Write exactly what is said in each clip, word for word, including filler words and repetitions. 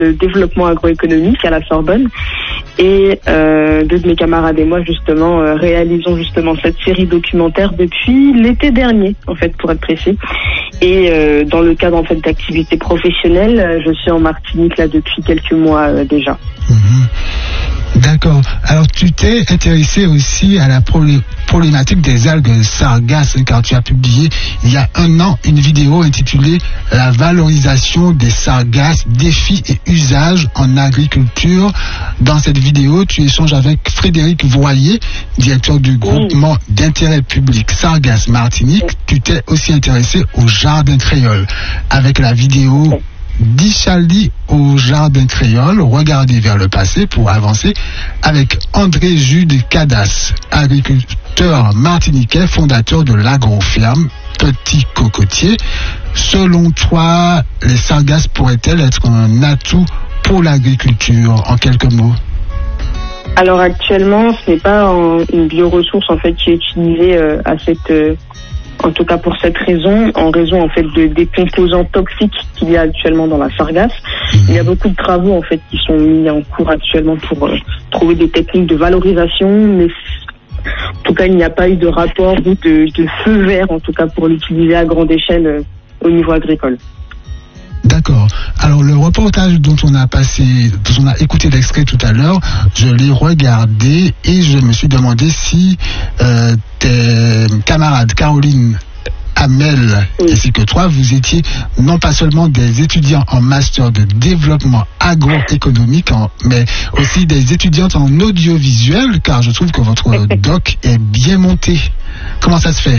de développement agroéconomique à la Sorbonne. Et euh, deux de mes camarades et moi, justement, euh, réalisons justement cette série documentaire depuis l'été dernier, en fait, pour être précis. Et euh, dans le cadre, en fait, d'activités professionnelles, euh, je suis en Martinique, là, depuis quelques mois euh, déjà. Mmh. D'accord. Alors, tu t'es intéressé aussi à la problé- problématique des algues sargasses, car tu as publié il y a un an une vidéo intitulée « La valorisation des sargasses, défis et usages en agriculture ». Dans cette vidéo, tu échanges avec Frédéric Voyer, directeur du groupement d'intérêt public Sargasses Martinique. Tu t'es aussi intéressé au jardin créole avec la vidéo d'Ichali au jardin créole, regardez vers le passé pour avancer, avec André Jude Cadas, agriculteur martiniquais, fondateur de l'agroferme Petit Cocotier. Selon toi, les sargasses pourraient-elles être un atout pour l'agriculture, en quelques mots? Alors actuellement, ce n'est pas un, une bioressource en fait qui est utilisée euh, à cette euh, en tout cas pour cette raison, en raison en fait de, des composants toxiques qu'il y a actuellement dans la sargasse. Mmh. Il y a beaucoup de travaux en fait qui sont mis en cours actuellement pour euh, trouver des techniques de valorisation, mais en tout cas il n'y a pas eu de rapport ou de, de feu vert en tout cas pour l'utiliser à grande échelle euh, au niveau agricole. D'accord. Alors le reportage dont on a passé, dont on a écouté l'extrait tout à l'heure, je l'ai regardé et je me suis demandé si euh, tes camarades Caroline, Amel oui. ainsi que toi, vous étiez non pas seulement des étudiants en master de développement agroéconomique, en, mais aussi des étudiantes en audiovisuel, car je trouve que votre doc est bien monté. Comment ça se fait?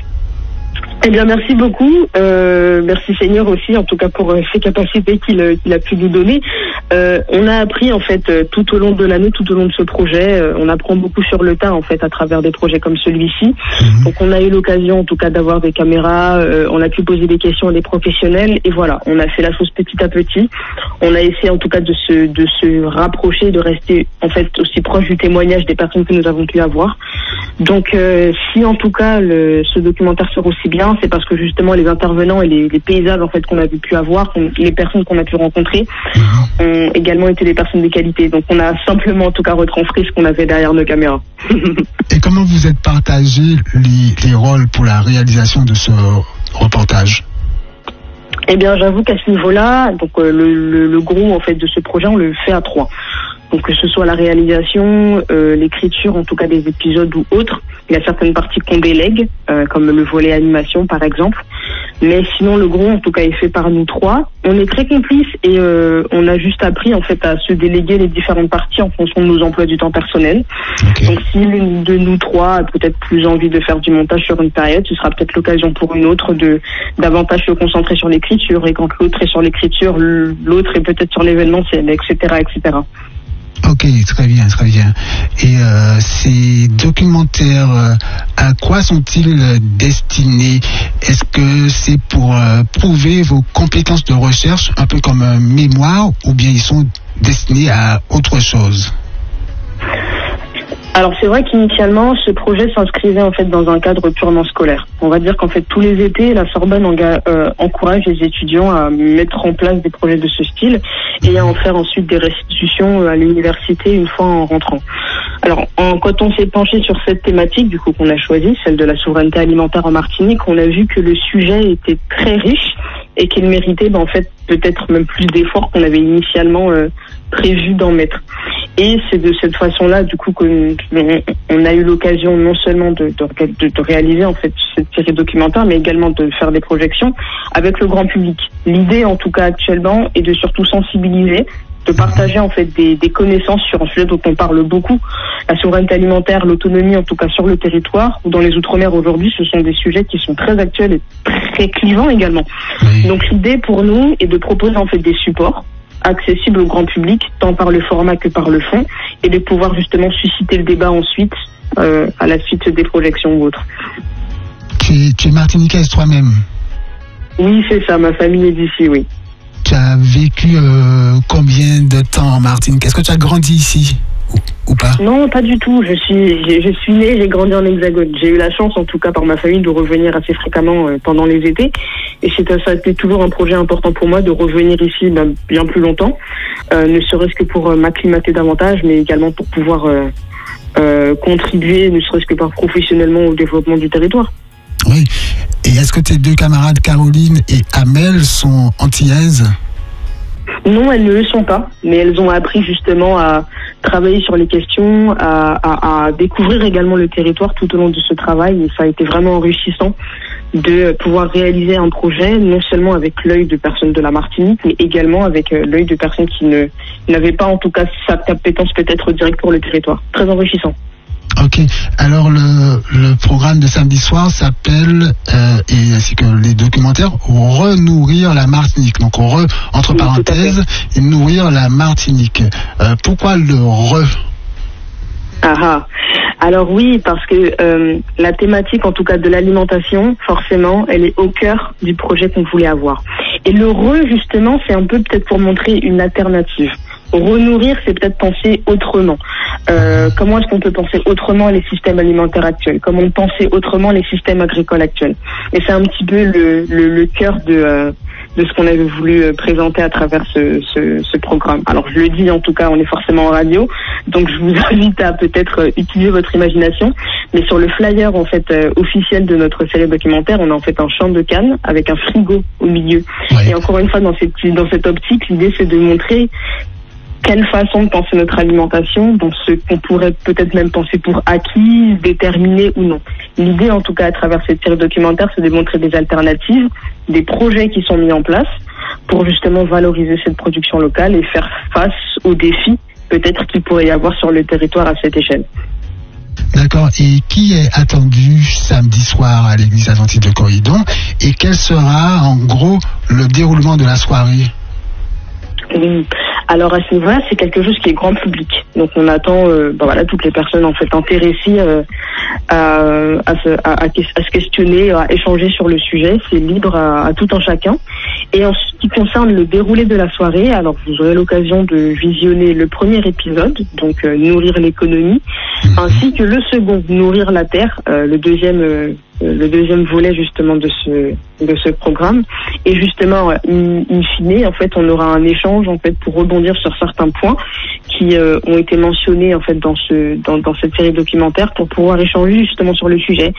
Eh bien, merci beaucoup. Euh, merci Seigneur aussi, en tout cas pour euh, ses capacités qu'il, euh, qu'il a pu nous donner. Euh, on a appris en fait euh, tout au long de l'année, tout au long de ce projet. Euh, on apprend beaucoup sur le tas en fait à travers des projets comme celui-ci. Mmh. Donc on a eu l'occasion en tout cas d'avoir des caméras. Euh, on a pu poser des questions à des professionnels et voilà, on a fait la chose petit à petit. On a essayé en tout cas de se de se rapprocher, de rester en fait aussi proche du témoignage des personnes que nous avons pu avoir. Donc euh, si en tout cas le, ce documentaire sera aussi bien, c'est parce que justement les intervenants et les, les paysages en fait qu'on a pu avoir, les personnes qu'on a pu rencontrer ont également été des personnes de qualité. Donc on a simplement en tout cas retranscrit ce qu'on avait derrière nos caméras. Et comment vous êtes partagé les, les rôles pour la réalisation de ce reportage? Eh bien j'avoue qu'à ce niveau-là, donc euh, le, le, le gros en fait de ce projet on le fait à trois. Donc que ce soit la réalisation, euh, l'écriture en tout cas des épisodes ou autres, il y a certaines parties qu'on délègue, euh, comme le volet animation par exemple, mais sinon le gros en tout cas est fait par nous trois. On est très complices et euh, on a juste appris en fait à se déléguer les différentes parties en fonction de nos emplois du temps personnels. Okay. Donc si l'une de nous trois a peut-être plus envie de faire du montage sur une période, ce sera peut-être l'occasion pour une autre de davantage se concentrer sur l'écriture, et quand l'autre est sur l'écriture, l'autre est peut-être sur l'événementiel, et cetera, et cetera. Ok, très bien, très bien. Et euh, ces documentaires, euh, à quoi sont-ils destinés? Est-ce que c'est pour euh, prouver vos compétences de recherche, un peu comme un mémoire, ou bien ils sont destinés à autre chose? Alors c'est vrai qu'initialement ce projet s'inscrivait en fait dans un cadre purement scolaire. On va dire qu'en fait tous les étés la Sorbonne enga- euh, encourage les étudiants à mettre en place des projets de ce style et à en faire ensuite des restitutions à l'université une fois en rentrant. Alors en, quand on s'est penché sur cette thématique du coup qu'on a choisi, celle de la souveraineté alimentaire en Martinique, on a vu que le sujet était très riche et qu'il méritait ben, en fait peut-être même plus d'efforts qu'on avait initialement euh, prévu d'en mettre. Et c'est de cette façon-là, du coup, qu'on on a eu l'occasion non seulement de, de, de réaliser en fait cette série documentaire, mais également de faire des projections avec le grand public. L'idée, en tout cas actuellement, est de surtout sensibiliser, de partager en fait des, des connaissances sur un sujet dont on parle beaucoup, la souveraineté alimentaire, l'autonomie, en tout cas sur le territoire ou dans les outre-mer aujourd'hui, ce sont des sujets qui sont très actuels et très clivants également. Oui. Donc l'idée pour nous est de proposer en fait des supports accessible au grand public, tant par le format que par le fond, et de pouvoir justement susciter le débat ensuite, euh, à la suite des projections ou autres. Tu es, tu es martiniquaise toi-même? Oui, c'est ça, ma famille est d'ici, oui. Tu as vécu euh, combien de temps en Martinique? Est-ce que tu as grandi ici? ou pas? Non, pas du tout. Je suis, je, je suis née, j'ai grandi en Hexagone. J'ai eu la chance, en tout cas par ma famille, de revenir assez fréquemment euh, pendant les étés. Et c'était, ça a été toujours un projet important pour moi de revenir ici ben, bien plus longtemps, euh, ne serait-ce que pour euh, m'acclimater davantage, mais également pour pouvoir euh, euh, contribuer, ne serait-ce que par professionnellement au développement du territoire. Oui. Et est-ce que tes deux camarades, Caroline et Amel, sont antillaises? Non, elles ne le sont pas, mais elles ont appris justement à travailler sur les questions, à, à, à découvrir également le territoire tout au long de ce travail, et ça a été vraiment enrichissant de pouvoir réaliser un projet, non seulement avec l'œil de personnes de la Martinique, mais également avec l'œil de personnes qui ne n'avaient pas en tout cas sa compétence peut-être directe pour le territoire. Très enrichissant. Ok, alors le, le programme de samedi soir s'appelle, euh, et ainsi que les documentaires, Renourrir la Martinique. Donc re, entre oui, parenthèses, et nourrir la Martinique. Euh, pourquoi le re? Ah ah. Alors oui, parce que euh, la thématique, en tout cas de l'alimentation, forcément, elle est au cœur du projet qu'on voulait avoir. Et le re, justement, c'est un peu peut-être pour montrer une alternative. Renourrir, c'est peut-être penser autrement. Euh, comment est-ce qu'on peut penser autrement les systèmes alimentaires actuels? Comment penser autrement les systèmes agricoles actuels? Et c'est un petit peu le, le, le cœur de, euh, de ce qu'on avait voulu présenter à travers ce, ce, ce programme. Alors je le dis, en tout cas, on est forcément en radio, donc je vous invite à peut-être utiliser votre imagination. Mais sur le flyer en fait euh, officiel de notre série documentaire, on a en fait un champ de canne avec un frigo au milieu. Ouais. Et encore une fois, dans cette, dans cette optique, l'idée c'est de montrer quelle façon de penser notre alimentation, dans ce qu'on pourrait peut-être même penser pour acquis, déterminé ou non. L'idée, en tout cas, à travers cette série documentaire, c'est de montrer des alternatives, des projets qui sont mis en place pour justement valoriser cette production locale et faire face aux défis peut-être qu'il pourrait y avoir sur le territoire à cette échelle. D'accord. Et qui est attendu samedi soir à l'église adventiste de Corridon? Et quel sera, en gros, le déroulement de la soirée? Oui. Alors à ce niveau-là, c'est quelque chose qui est grand public. Donc on attend euh, ben voilà, toutes les personnes en fait intéressées euh, à, à, se, à, à, à se questionner, à échanger sur le sujet. C'est libre à, à tout un chacun. Et en ce qui concerne le déroulé de la soirée, alors vous aurez l'occasion de visionner le premier épisode, donc euh, Nourrir l'économie, ainsi que le second, Nourrir la terre, euh, le deuxième euh, le deuxième volet justement de ce de ce programme. Et justement, in, in fine, en fait, on aura un échange en fait pour rebondir sur certains points qui euh, ont été mentionnés en fait dans ce dans, dans cette série documentaire pour pouvoir échanger justement sur le sujet,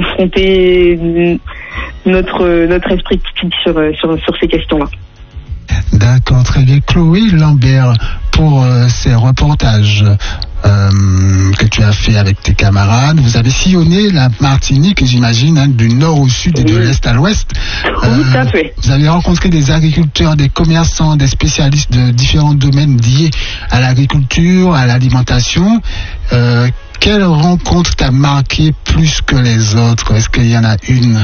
confronter notre notre esprit critique sur sur sur ces questions-là. D'accord, très bien. Chloé Lambert, pour euh, ces reportages euh, que tu as fait avec tes camarades, vous avez sillonné la Martinique, j'imagine, hein, du nord au sud et de l'est à l'ouest. Tout euh, à fait. Vous avez rencontré des agriculteurs, des commerçants, des spécialistes de différents domaines liés à l'agriculture, à l'alimentation. Euh, quelle rencontre t'a marqué plus que les autres? Est-ce qu'il y en a une?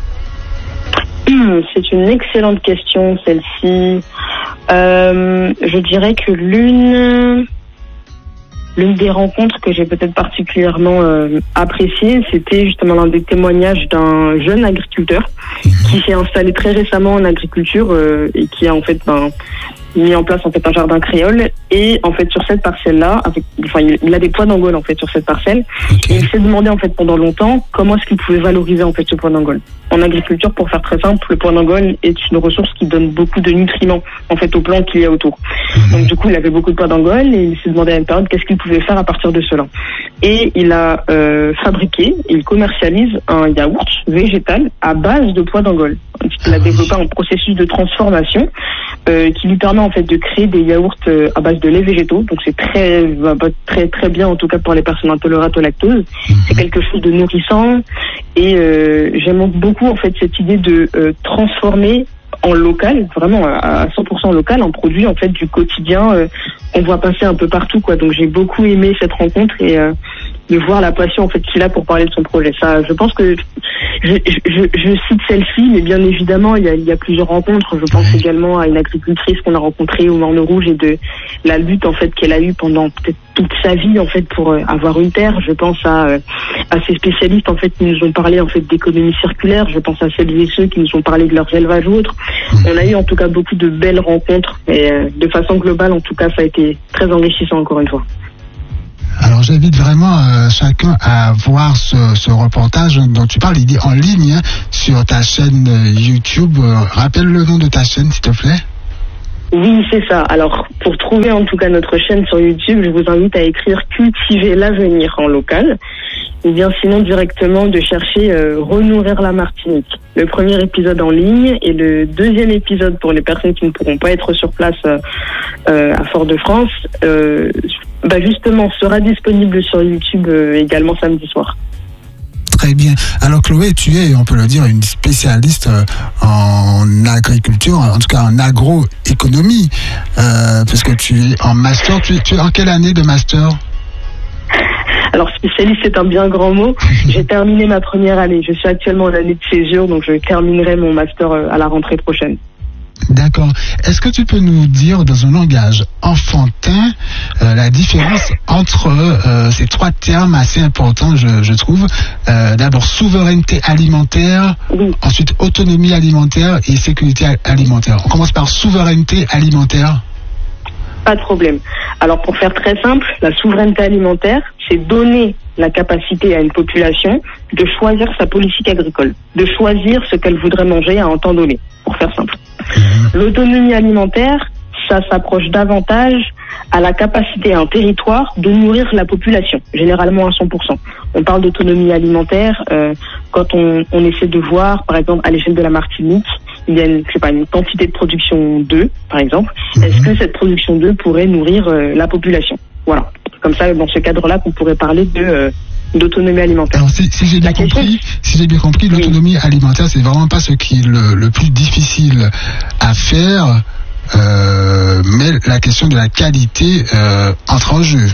C'est une excellente question, celle-ci. Euh, je dirais que l'une, l'une des rencontres que j'ai peut-être particulièrement euh, appréciées, c'était justement l'un des témoignages d'un jeune agriculteur qui s'est installé très récemment en agriculture euh, et qui a en fait ben, mis en place en fait un jardin créole. Et en fait sur cette parcelle-là, avec, enfin il a des pois d'Angole en fait sur cette parcelle. Okay. Et il s'est demandé en fait pendant longtemps comment est-ce qu'il pouvait valoriser en fait ce pois d'Angole. En agriculture, pour faire très simple, le pois d'Angole est une ressource qui donne beaucoup de nutriments en fait aux plantes qu'il y a autour. Donc du coup, il avait beaucoup de pois d'Angole et il s'est demandé à une période qu'est-ce qu'il pouvait faire à partir de cela. Et il a euh, fabriqué, il commercialise un yaourt végétal à base de pois d'Angole. Il a développé un processus de transformation euh, qui lui permet en fait de créer des yaourts euh, à base de lait végétaux. Donc c'est très, bah, très très bien en tout cas pour les personnes intolérantes au lactose. C'est quelque chose de nourrissant et euh, j'aime beaucoup en fait cette idée de euh, transformer en local, vraiment à cent pour cent local, un produit en fait du quotidien euh, qu'on voit passer un peu partout quoi. Donc j'ai beaucoup aimé cette rencontre et euh, de voir la passion en fait qu'il a pour parler de son projet. Ça, je pense que je, je, je cite celle-ci, mais bien évidemment il y a, il y a plusieurs rencontres. Je pense également à une agricultrice qu'on a rencontrée au Morne Rouge et de la lutte en fait qu'elle a eue pendant peut-être toute sa vie en fait pour euh, avoir une terre. Je pense à euh, à ces spécialistes en fait qui nous ont parlé en fait d'économie circulaire. Je pense à celles et ceux qui nous ont parlé de leur élevage ou autre. On a eu en tout cas beaucoup de belles rencontres et euh, de façon globale en tout cas ça a été très enrichissant encore une fois. Alors j'invite vraiment euh, chacun à voir ce, ce reportage dont tu parles. Il est en ligne hein, sur ta chaîne YouTube. Euh, rappelle le nom de ta chaîne, s'il te plaît. Oui, c'est ça. Alors, pour trouver en tout cas notre chaîne sur YouTube, je vous invite à écrire « Cultiver l'avenir » en local. Ou bien sinon directement de chercher euh, « Renourrir la Martinique ». Le premier épisode en ligne et le deuxième épisode pour les personnes qui ne pourront pas être sur place euh, euh, à Fort-de-France, euh, bah justement, sera disponible sur YouTube euh, également samedi soir. Très bien. Alors Chloé, tu es, on peut le dire, une spécialiste en agriculture, en tout cas en agroéconomie, euh, parce que tu es en master. Tu es, tu es en quelle année de master ? Alors spécialiste, c'est un bien grand mot. J'ai terminé ma première année. Je suis actuellement en année de césure, donc je terminerai mon master à la rentrée prochaine. D'accord. Est-ce que tu peux nous dire dans un langage enfantin euh, la différence entre euh, ces trois termes assez importants, je, je trouve. Euh, d'abord souveraineté alimentaire, oui. Ensuite autonomie alimentaire et sécurité alimentaire. On commence par souveraineté alimentaire. Pas de problème. Alors pour faire très simple, la souveraineté alimentaire, c'est donner la capacité à une population de choisir sa politique agricole, de choisir ce qu'elle voudrait manger à un temps donné, pour faire simple. L'autonomie alimentaire, ça s'approche davantage à la capacité à un territoire de nourrir la population, généralement à cent pour cent. On parle d'autonomie alimentaire euh, quand on, on essaie de voir, par exemple, à l'échelle de la Martinique, il y a une, je sais pas, une quantité de production d'œufs, par exemple. Est-ce que cette production d'œufs pourrait nourrir euh, la population ? Voilà. Comme ça, dans ce cadre-là, qu'on pourrait parler de euh, d'autonomie alimentaire. Alors, si, si j'ai bien question... compris, si j'ai bien compris, l'autonomie oui. alimentaire, c'est vraiment pas ce qui est le, le plus difficile à faire, euh, mais la question de la qualité euh, entre en jeu.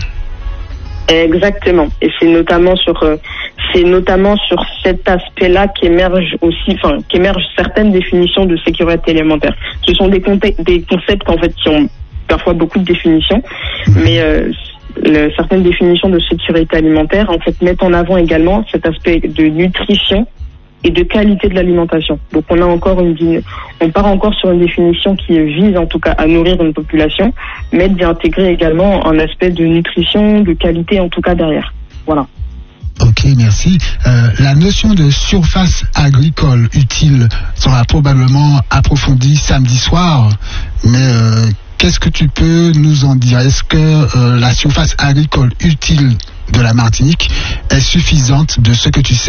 Exactement. Et c'est notamment sur euh, c'est notamment sur cet aspect-là qu'émergent aussi, enfin, qu'émergent certaines définitions de sécurité alimentaire. Ce sont des, conte- des concepts en fait qui ont parfois beaucoup de définitions, mmh. mais euh, le, certaines définitions de sécurité alimentaire en fait mettent en avant également cet aspect de nutrition et de qualité de l'alimentation. Donc on a encore une, on part encore sur une définition qui vise en tout cas à nourrir une population, mais d'y intégrer également un aspect de nutrition, de qualité en tout cas derrière. Voilà. Ok, merci. Euh, la notion de surface agricole utile sera probablement approfondie samedi soir, mais euh, qu'est-ce que tu peux nous en dire ? Est-ce que euh, la surface agricole utile de la Martinique est suffisante de ce que tu sais ?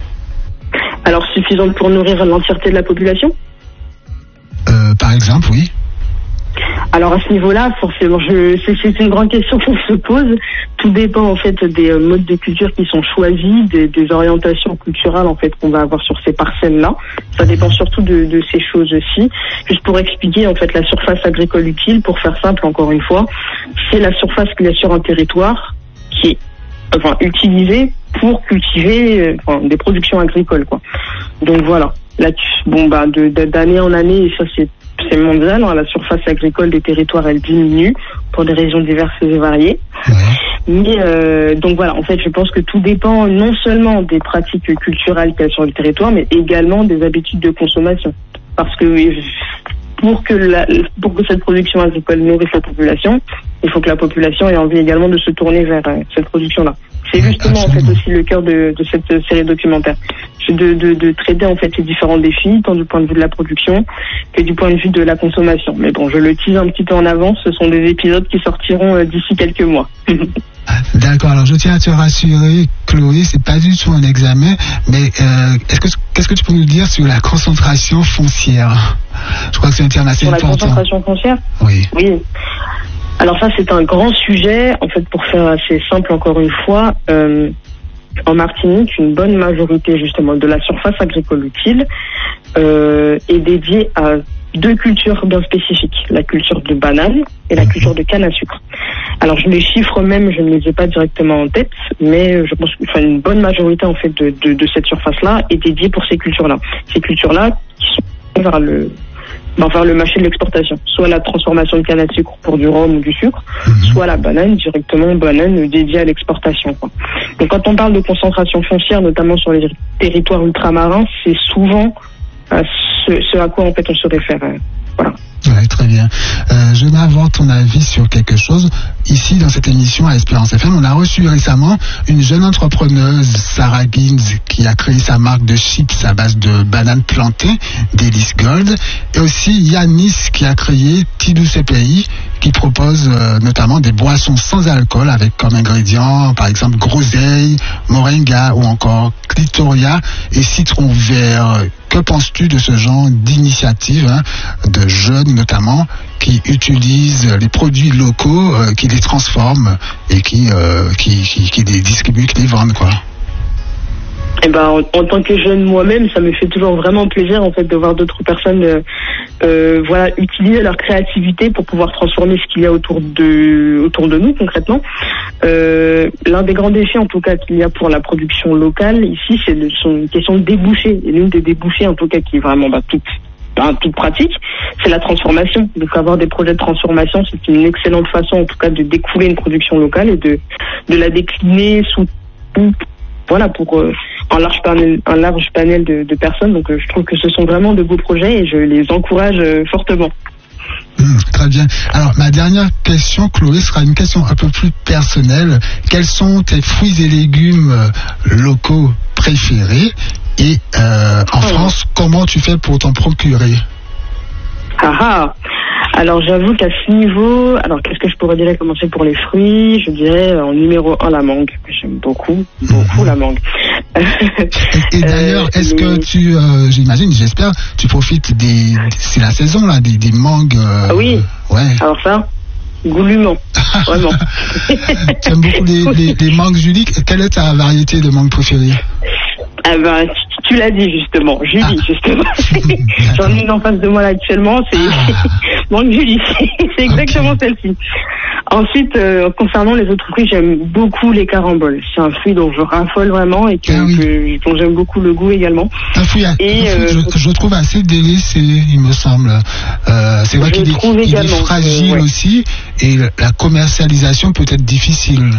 Alors suffisante pour nourrir l'entièreté de la population ? euh, Par exemple, oui. Alors à ce niveau-là, forcément, je, c'est, c'est une grande question qu'on se pose. Tout dépend en fait des euh, modes de culture qui sont choisis, des, des orientations culturelles en fait qu'on va avoir sur ces parcelles-là. Ça dépend surtout de, de ces choses-ci. Juste pour expliquer en fait la surface agricole utile, pour faire simple encore une fois, c'est la surface qu'il y a sur un territoire qui est enfin utilisée pour cultiver euh, enfin, des productions agricoles quoi. Donc voilà. Là, bon bah de, de, d'année en année, et ça c'est c'est mondial, hein, la surface agricole des territoires elle diminue pour des raisons diverses et variées. Ouais. Mais euh, donc voilà, en fait je pense que tout dépend non seulement des pratiques culturelles qu'il y a sur le territoire, mais également des habitudes de consommation. Parce que pour que la, pour que cette production agricole nourrisse la population, il faut que la population ait envie également de se tourner vers euh, cette production-là. C'est justement en fait aussi le cœur de, de cette série documentaire. C'est de, de, de traiter en fait ces différents défis, tant du point de vue de la production que du point de vue de la consommation. Mais bon, je le tease un petit peu en avance, ce sont des épisodes qui sortiront euh, d'ici quelques mois. D'accord, alors je tiens à te rassurer, Chloé, c'est pas du tout un examen, mais euh, est-ce que, qu'est-ce que tu peux nous dire sur la concentration foncière ? Je crois que c'est un terme assez sur important. Sur la concentration foncière ? Oui. Oui. Alors ça, c'est un grand sujet. En fait, pour faire assez simple, encore une fois, euh, en Martinique, une bonne majorité justement de la surface agricole utile euh, est dédiée à deux cultures bien spécifiques, la culture de banane et la culture de canne à sucre. Alors je les chiffres même, je ne les ai pas directement en tête, mais je pense qu'une une bonne majorité en fait de, de, de cette surface-là est dédiée pour ces cultures-là. Ces cultures-là qui sont vers le vers le marché de l'exportation, soit la transformation de canne à sucre pour du rhum ou du sucre, mmh. soit la banane, directement banane dédiée à l'exportation, quoi. Donc quand on parle de concentration foncière, notamment sur les territoires ultramarins, c'est souvent euh, ce, ce à quoi en fait on se réfère. Euh, voilà. Ouais, très bien. Euh, je veux avoir ton avis sur quelque chose. ici dans cette émission à Espérance F M, on a reçu récemment une jeune entrepreneuse, Sarah Gins, qui a créé sa marque de chips à base de bananes plantées, Délice Gold, et aussi Yanis qui a créé Tidou C P I, qui propose euh, notamment des boissons sans alcool avec comme ingrédients par exemple groseille, moringa ou encore clitoria et citron vert. Que penses-tu de ce genre d'initiative, hein, de jeunes notamment, qui utilisent les produits locaux, euh, qui les transforment et qui, euh, qui, qui, qui les distribuent, qui les vendent, quoi? Eh ben, en, en tant que jeune moi-même, ça me fait toujours vraiment plaisir en fait de voir d'autres personnes, euh, euh, voilà, utiliser leur créativité pour pouvoir transformer ce qu'il y a autour de autour de nous concrètement. Euh, l'un des grands défis en tout cas qu'il y a pour la production locale ici, c'est le, son, une question de débouchés. Et l'une des débouchés en tout cas qui est vraiment bah, toute, bah, toute pratique, c'est la transformation. Donc avoir des projets de transformation, c'est une excellente façon en tout cas de découler une production locale et de de la décliner sous voilà, pour euh, un large panel, un large panel de, de personnes. Donc, euh, je trouve que ce sont vraiment de beaux projets et je les encourage euh, fortement. Mmh, très bien. Alors, ma dernière question, Chloé, sera une question un peu plus personnelle. Quels sont tes fruits et légumes euh, locaux préférés? Et euh, en mmh. France, comment tu fais pour t'en procurer? Ah ah. Alors j'avoue qu'à ce niveau, alors qu'est-ce que je pourrais dire, commencer pour les fruits, je dirais en numéro un la mangue. J'aime beaucoup, beaucoup mmh. la mangue. Et, et d'ailleurs, euh, est-ce les... que tu, euh, j'imagine, j'espère, tu profites des, c'est la saison là, des, des mangues. Euh, oui. Ouais. Alors ça, goulûment, vraiment. Tu aimes beaucoup les, les, les mangues, Julie. Quelle est ta variété de mangue préférée? Ah ben, tu l'as dit justement, Julie, ah. justement. J'en ai une en face de moi là actuellement, c'est ah. mangue Julie, c'est exactement okay. celle-ci. Ensuite, euh, concernant les autres fruits, j'aime beaucoup les caramboles. C'est un fruit dont je raffole vraiment et que, ah oui. que, dont j'aime beaucoup le goût également. Un fruit, et, un fruit euh, je, je trouve assez délice, il me semble. Euh, c'est vrai qu'il est, il est fragile euh, ouais. aussi et la commercialisation peut être difficile.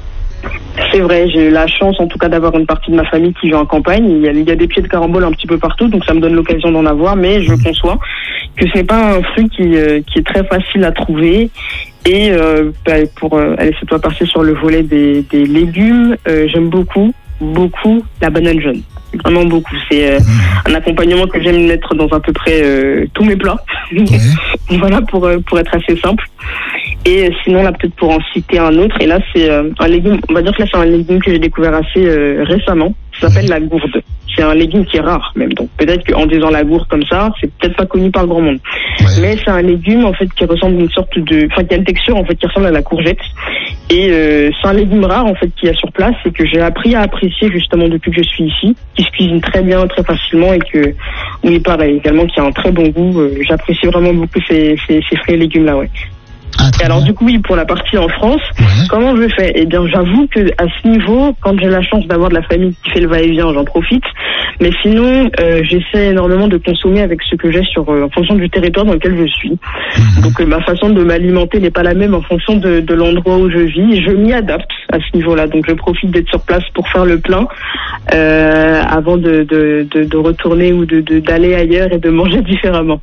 C'est vrai, j'ai eu la chance en tout cas d'avoir une partie de ma famille qui vit en campagne. Il y a, il y a des pieds de carambole un petit peu partout, donc ça me donne l'occasion d'en avoir, mais je conçois que ce n'est pas un fruit qui, euh, qui est très facile à trouver. Et euh, bah, pour euh, aller cette fois passer sur le volet des, des légumes, euh, j'aime beaucoup, beaucoup la banane jaune. Vraiment beaucoup. C'est euh, un accompagnement que j'aime mettre dans à peu près euh, tous mes plats. Ouais. Voilà, pour, euh, pour être assez simple. Et euh, sinon, là, peut-être pour en citer un autre, et là, c'est euh, un légume, on va dire que là, c'est un légume que j'ai découvert assez euh, récemment. Ça s'appelle la gourde. C'est un légume qui est rare, même. Donc, peut-être qu'en disant la gourde comme ça, c'est peut-être pas connu par le grand monde. Ouais. Mais c'est un légume, en fait, qui ressemble à une sorte de, enfin, qui a une texture, en fait, qui ressemble à la courgette. Et euh, c'est un légume rare, en fait, qu'il y a sur place et que j'ai appris à apprécier, justement, depuis que je suis ici, qui se cuisine très bien, très facilement et que, oui, pareil, également, qui a un très bon goût. Euh, j'apprécie vraiment beaucoup ces, ces, ces fruits et légumes-là, ouais. Ah, et alors du coup oui, pour la partie en France, ouais. comment je fais? Eh bien j'avoue que à ce niveau, quand j'ai la chance d'avoir de la famille qui fait le va-et-vient, j'en profite. Mais sinon, euh, j'essaie énormément de consommer avec ce que j'ai sur euh, en fonction du territoire dans lequel je suis. Mmh. Donc euh, ma façon de m'alimenter n'est pas la même en fonction de, de l'endroit où je vis. Je m'y adapte à ce niveau-là. Donc je profite d'être sur place pour faire le plein euh, avant de, de, de, de retourner ou de, de, d'aller ailleurs et de manger différemment.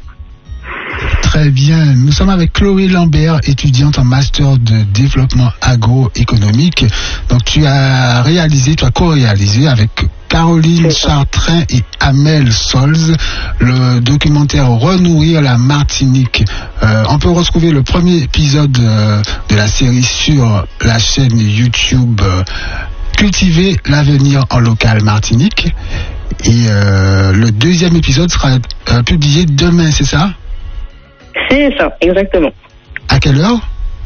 Très bien. Nous sommes avec Chloé Lambert, étudiante en master de développement agroéconomique. Donc tu as réalisé, tu as co-réalisé avec Caroline Chartrain et Amel Solz le documentaire Renourrir la Martinique. Euh, on peut retrouver le premier épisode euh, de la série sur la chaîne YouTube euh, Cultiver l'avenir en local Martinique. Et euh, le deuxième épisode sera euh, publié demain, c'est ça? C'est ça, exactement. À quelle heure?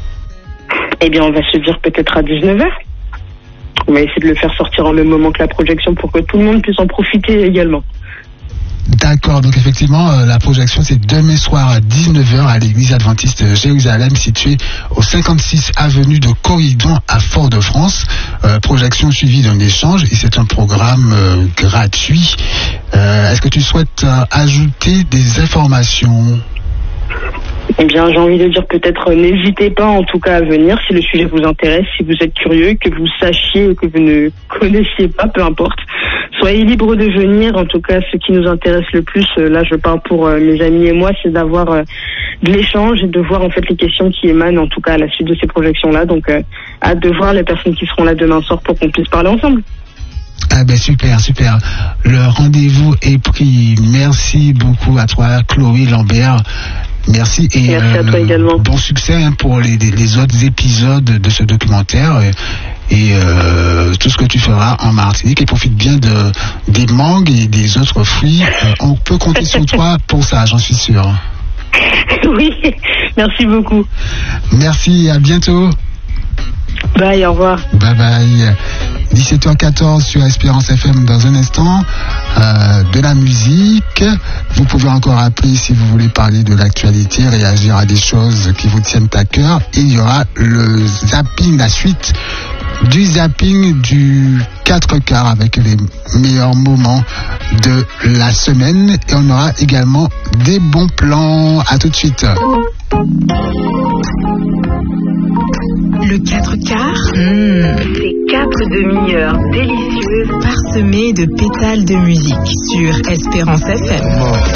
Eh bien, on va se dire peut-être à dix-neuf heures. On va essayer de le faire sortir en même moment que la projection pour que tout le monde puisse en profiter également. D'accord, donc effectivement, euh, la projection c'est demain soir à dix-neuf heures à l'église adventiste Jérusalem, située au cinquante-six avenue de Corridon à Fort-de-France. Euh, projection suivie d'un échange et c'est un programme euh, gratuit. Euh, est-ce que tu souhaites euh, ajouter des informations? Eh bien, j'ai envie de dire peut-être euh, n'hésitez pas en tout cas à venir si le sujet vous intéresse, si vous êtes curieux, que vous sachiez ou que vous ne connaissiez pas, peu importe. Soyez libre de venir. En tout cas, ce qui nous intéresse le plus, euh, là je parle pour euh, mes amis et moi, c'est d'avoir euh, de l'échange et de voir en fait les questions qui émanent en tout cas à la suite de ces projections-là. Donc, euh, hâte de voir les personnes qui seront là demain soir pour qu'on puisse parler ensemble. Ah ben super, super. Le rendez-vous est pris. Merci beaucoup à toi, Chloé Lambert. Merci et Merci à toi euh, également. Bon succès hein, pour les, les autres épisodes de ce documentaire et, et euh, tout ce que tu feras en Martinique. Et profite bien de, des mangues et des autres fruits. Euh, on peut compter sur toi pour ça, j'en suis sûr. Oui, merci beaucoup. Merci, à bientôt. Bye, au revoir. Bye bye. dix-sept heures quatorze sur Espérance F M dans un instant. Euh, de la musique. Vous pouvez encore appeler si vous voulez parler de l'actualité, réagir à des choses qui vous tiennent à cœur. Il y aura le zapping, la suite du zapping du quatre quarts avec les meilleurs moments de la semaine. Et on aura également des bons plans. À tout de suite. Le quatre quarts, mmh. C'est quatre demi-heures délicieuses parsemées de pétales de musique sur Espérance F M.